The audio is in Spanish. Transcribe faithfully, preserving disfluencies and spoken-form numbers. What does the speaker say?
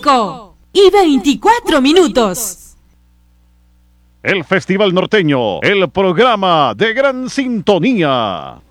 cinco y veinticuatro minutos. El Festival Norteño, el programa de gran sintonía.